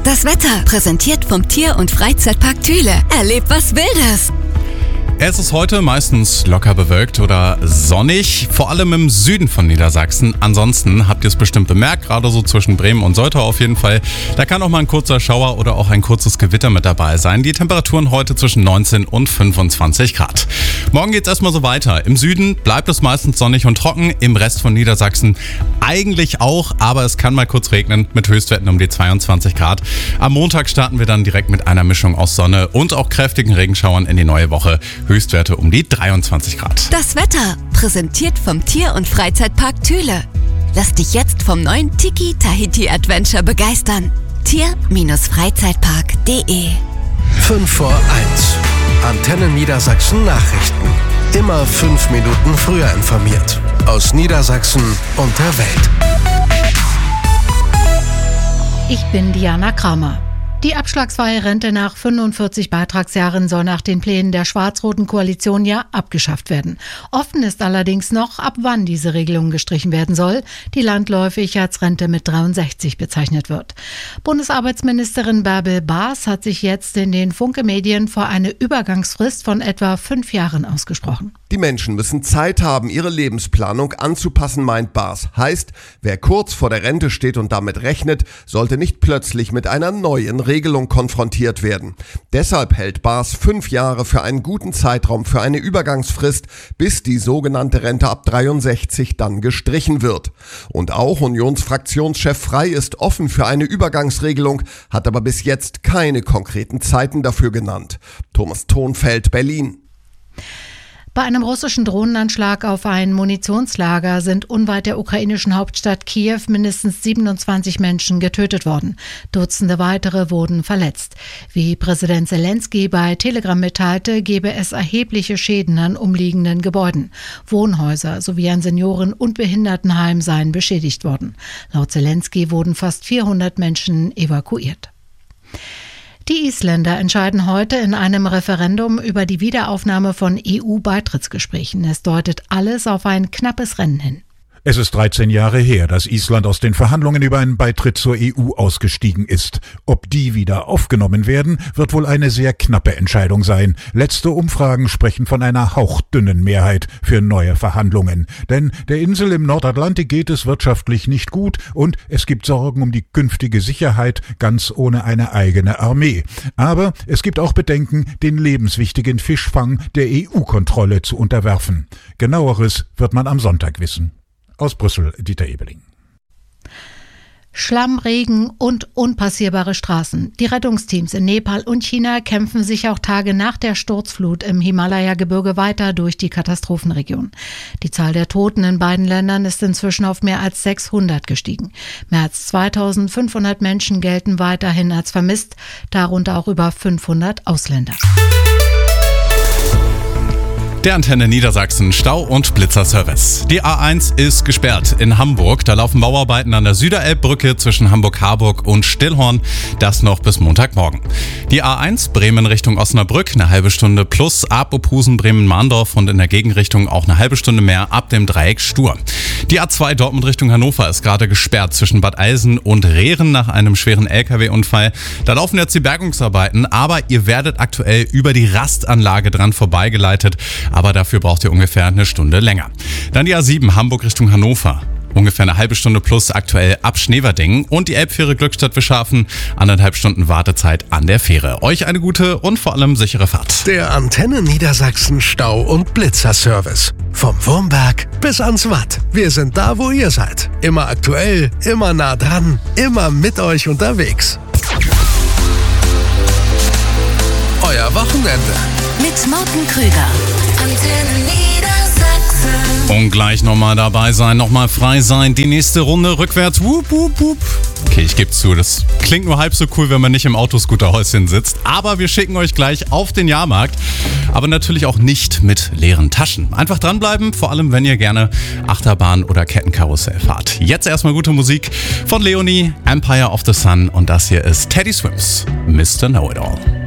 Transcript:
Das Wetter, präsentiert vom Tier- und Freizeitpark Thüle. Erlebt was Wildes! Es ist heute meistens locker bewölkt oder sonnig, vor allem im Süden von Niedersachsen. Ansonsten habt ihr es bestimmt bemerkt, gerade so zwischen Bremen und Soltau auf jeden Fall. Da kann auch mal ein kurzer Schauer oder auch ein kurzes Gewitter mit dabei sein. Die Temperaturen heute zwischen 19 und 25 Grad. Morgen geht es erstmal so weiter. Im Süden bleibt es meistens sonnig und trocken, im Rest von Niedersachsen eigentlich auch, aber es kann mal kurz regnen mit Höchstwerten um die 22 Grad. Am Montag starten wir dann direkt mit einer Mischung aus Sonne und auch kräftigen Regenschauern in die neue Woche. Höchstwerte um die 23 Grad. Das Wetter, präsentiert vom Tier- und Freizeitpark Thüle. Lass dich jetzt vom neuen Tiki Tahiti Adventure begeistern. Tier-Freizeitpark.de 5 vor 1. Antenne Niedersachsen Nachrichten. Immer 5 Minuten früher informiert. Aus Niedersachsen und der Welt. Ich bin Diana Kramer. Die abschlagsfreie Rente nach 45 Beitragsjahren soll nach den Plänen der schwarz-roten Koalition ja abgeschafft werden. Offen ist allerdings noch, ab wann diese Regelung gestrichen werden soll, die landläufig als Rente mit 63 bezeichnet wird. Bundesarbeitsministerin Bärbel Baas hat sich jetzt in den Funke-Medien für eine Übergangsfrist von etwa 5 Jahren ausgesprochen. Die Menschen müssen Zeit haben, ihre Lebensplanung anzupassen, meint Baas. Heißt, wer kurz vor der Rente steht und damit rechnet, sollte nicht plötzlich mit einer neuen Regelung konfrontiert werden. Deshalb hält Baas 5 Jahre für einen guten Zeitraum für eine Übergangsfrist, bis die sogenannte Rente ab 63 dann gestrichen wird. Und auch Unionsfraktionschef Frey ist offen für eine Übergangsregelung, hat aber bis jetzt keine konkreten Zeiten dafür genannt. Thomas Thonfeld, Berlin. Bei einem russischen Drohnenanschlag auf ein Munitionslager sind unweit der ukrainischen Hauptstadt Kiew mindestens 27 Menschen getötet worden. Dutzende weitere wurden verletzt. Wie Präsident Zelensky bei Telegram mitteilte, gebe es erhebliche Schäden an umliegenden Gebäuden. Wohnhäuser sowie ein Senioren- und Behindertenheim seien beschädigt worden. Laut Zelensky wurden fast 400 Menschen evakuiert. Die Isländer entscheiden heute in einem Referendum über die Wiederaufnahme von EU-Beitrittsgesprächen. Es deutet alles auf ein knappes Rennen hin. Es ist 13 Jahre her, dass Island aus den Verhandlungen über einen Beitritt zur EU ausgestiegen ist. Ob die wieder aufgenommen werden, wird wohl eine sehr knappe Entscheidung sein. Letzte Umfragen sprechen von einer hauchdünnen Mehrheit für neue Verhandlungen. Denn der Insel im Nordatlantik geht es wirtschaftlich nicht gut und es gibt Sorgen um die künftige Sicherheit, ganz ohne eine eigene Armee. Aber es gibt auch Bedenken, den lebenswichtigen Fischfang der EU-Kontrolle zu unterwerfen. Genaueres wird man am Sonntag wissen. Aus Brüssel, Dieter Ebeling. Schlamm, Regen und unpassierbare Straßen. Die Rettungsteams in Nepal und China kämpfen sich auch Tage nach der Sturzflut im Himalaya-Gebirge weiter durch die Katastrophenregion. Die Zahl der Toten in beiden Ländern ist inzwischen auf mehr als 600 gestiegen. Mehr als 2500 Menschen gelten weiterhin als vermisst, darunter auch über 500 Ausländer. Der Antenne Niedersachsen Stau- und Blitzerservice. Die A1 ist gesperrt in Hamburg. Da laufen Bauarbeiten an der Süderelbbrücke zwischen Hamburg-Harburg und Stillhorn. Das noch bis Montagmorgen. Die A1 Bremen Richtung Osnabrück, eine halbe Stunde plus ab Opusen, Bremen-Mahndorf und in der Gegenrichtung auch eine halbe Stunde mehr ab dem Dreieck Stur. Die A2 Dortmund Richtung Hannover ist gerade gesperrt zwischen Bad Eilsen und Rehren nach einem schweren LKW-Unfall. Da laufen jetzt die Bergungsarbeiten, aber ihr werdet aktuell über die Rastanlage dran vorbeigeleitet. Aber dafür braucht ihr ungefähr eine Stunde länger. Dann die A7 Hamburg Richtung Hannover. Ungefähr eine halbe Stunde plus aktuell ab Schneverdingen. Und die Elbfähre Glückstadt-Wischhafen. 1,5 Stunden Wartezeit an der Fähre. Euch eine gute und vor allem sichere Fahrt. Der Antenne Niedersachsen Stau- und Blitzerservice. Vom Wurmberg bis ans Watt. Wir sind da, wo ihr seid. Immer aktuell, immer nah dran, immer mit euch unterwegs. Euer Wochenende. Mit Morten Krüger. Antenne Niedersachsen. Und gleich nochmal dabei sein, nochmal frei sein. Die nächste Runde rückwärts. Wup, wup, wup. Okay, ich gebe zu, das klingt nur halb so cool, wenn man nicht im Autoscooterhäuschen sitzt. Aber wir schicken euch gleich auf den Jahrmarkt. Aber natürlich auch nicht mit leeren Taschen. Einfach dranbleiben, vor allem wenn ihr gerne Achterbahn oder Kettenkarussell fahrt. Jetzt erstmal gute Musik von Leonie, Empire of the Sun. Und das hier ist Teddy Swims, Mr. Know-It-All.